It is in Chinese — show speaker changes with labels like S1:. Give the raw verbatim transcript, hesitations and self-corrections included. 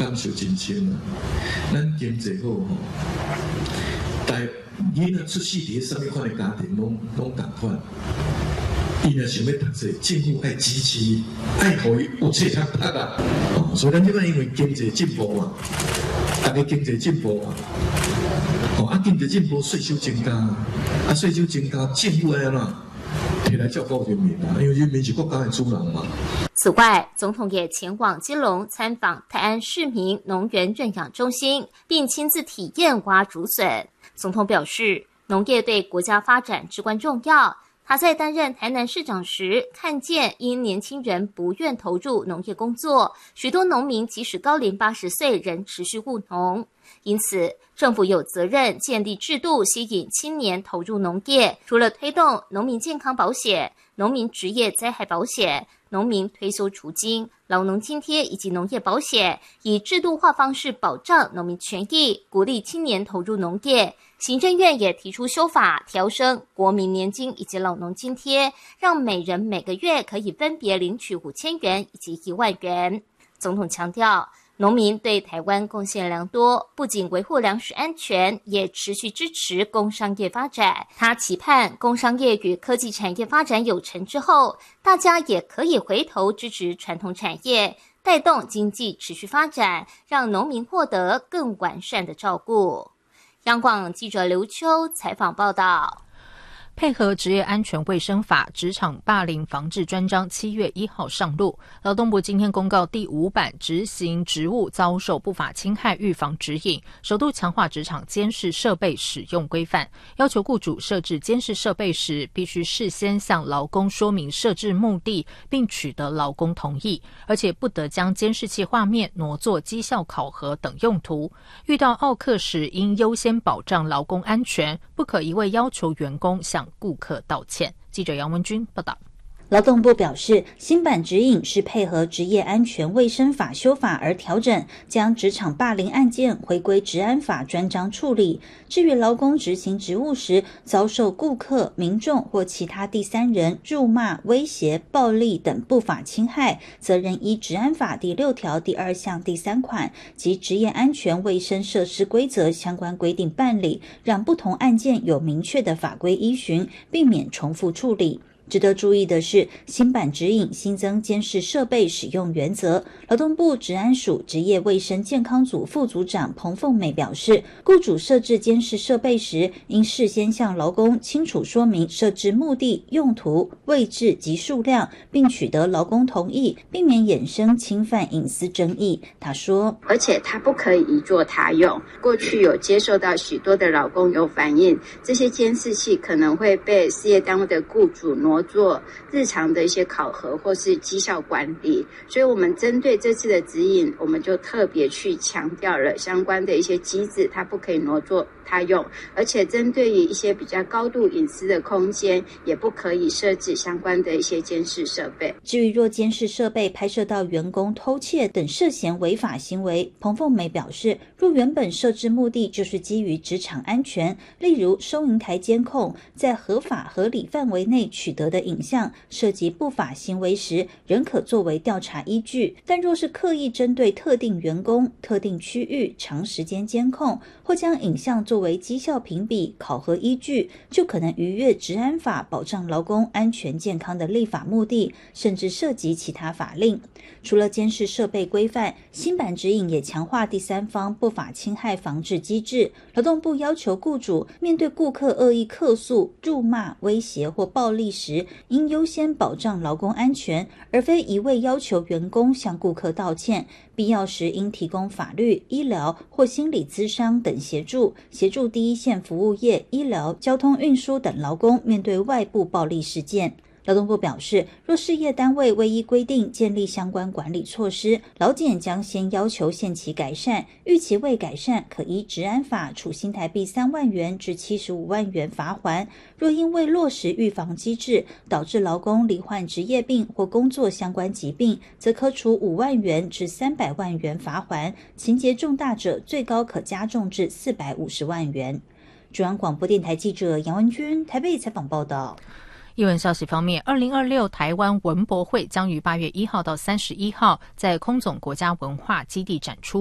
S1: 感受真深啊！咱经济好吼，但囡仔出世伫什么款的家庭，拢拢同款。伊若想要读册，政府爱支持，爱互伊有册通读啊！哦，所以咱即摆因为经济进步嘛，大家经济进步嘛，哦啊，经济进步，税收增加，啊，税收增加，政府爱安怎？摕来照顾人民啊，因为人民是国家的主人嘛。
S2: 此外，总统也前往基隆参访泰安市民农园认养中心，并亲自体验挖竹笋。总统表示，农业对国家发展至关重要。他在担任台南市长时，看见因年轻人不愿投入农业工作，许多农民即使高龄八十岁仍持续务农。因此，政府有责任建立制度，吸引青年投入农业。除了推动农民健康保险、农民职业灾害保险、农民退休储金、劳农津贴以及农业保险，以制度化方式保障农民权益，鼓励青年投入农业。行政院也提出修法，调升国民年金以及老农津贴，让每人每个月可以分别领取五千元以及一万元。总统强调，农民对台湾贡献良多，不仅维护粮食安全，也持续支持工商业发展。他期盼工商业与科技产业发展有成之后，大家也可以回头支持传统产业，带动经济持续发展，让农民获得更完善的照顾。央广记者刘秋采访报道。
S3: 配合职业安全卫生法，职场霸凌防治专章七月一号上路。劳动部今天公告第五版执行职务遭受不法侵害预防指引，首度强化职场监视设备使用规范，要求雇主设置监视设备时，必须事先向劳工说明设置目的，并取得劳工同意，而且不得将监视器画面挪作绩效考核等用途。遇到奥客时，应优先保障劳工安全，不可一味要求员工向顾客道歉。记者杨文君报道。
S4: 劳动部表示，新版指引是配合职业安全卫生法修法而调整，将职场霸凌案件回归职安法专章处理。至于劳工执行职务时遭受顾客、民众或其他第三人辱骂、威胁、暴力等不法侵害，则仍依职安法第六条第二项第三款及职业安全卫生设施规则相关规定办理，让不同案件有明确的法规依循，避免重复处理。值得注意的是，新版指引新增监视设备使用原则。劳动部职安署职业卫生健康组副组长彭凤美表示，雇主设置监视设备时，应事先向劳工清楚说明设置目的、用途、位置及数量，并取得劳工同意，避免衍生侵犯隐私争议。他说，
S5: 而且他不可以移作他用。过去有接受到许多的劳工有反映，这些监视器可能会被事业单位的雇主挪做日常的一些考核或是绩效管理，所以我们针对这次的指引，我们就特别去强调了相关的一些机制，它不可以挪作他用，而且针对于一些比较高度隐私的空间，也不可以设置相关的一些监视设备。
S4: 至于若监视设备拍摄到员工偷窃等涉嫌违法行为，彭凤美表示，若原本设置目的就是基于职场安全，例如收银台监控在合法合理范围内取得的影像涉及不法行为时，仍可作为调查依据。但若是刻意针对特定员工、特定区域长时间监控，或将影像作为绩效评比、考核依据，就可能逾越职安法保障劳工安全健康的立法目的，甚至涉及其他法令。除了监视设备规范，新版指引也强化第三方不法侵害防治机制。劳动部要求雇主面对顾客恶意客诉、辱骂、威胁或暴力时，应优先保障劳工安全，而非一味要求员工向顾客道歉。必要时应提供法律、医疗或心理咨商等协助，协助第一线服务业、医疗、交通运输等劳工面对外部暴力事件。劳动部表示，若事业单位未依规定建立相关管理措施，劳检将先要求限期改善，逾期未改善，可依职安法处新台币三万元至七十五万元罚锾。若因未落实预防机制，导致劳工罹患职业病或工作相关疾病，则可处五万元至三百万元罚锾，情节重大者最高可加重至四百五十万元。中央广播电台记者杨文君台北采访报道。
S3: 艺文消息方面，二零二六台湾文博会将于八月一号到三十一号在空总国家文化基地展出。